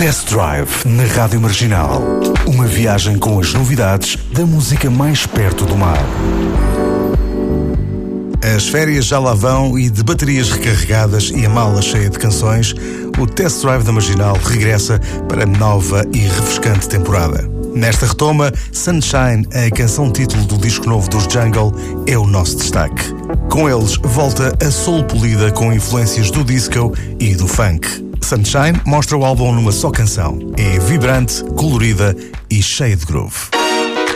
Test Drive na Rádio Marginal. Uma viagem com as novidades da música mais perto do mar. As férias já lá vão e de baterias recarregadas e a mala cheia de canções, o Test Drive da Marginal regressa para a nova e refrescante temporada. Nesta retoma, Sunshine, a canção título do disco novo dos Jungle, é o nosso destaque. Com eles, volta a soul polida com influências do disco e do funk. Sunshine mostra o álbum numa só canção. É vibrante, colorida e cheia de groove.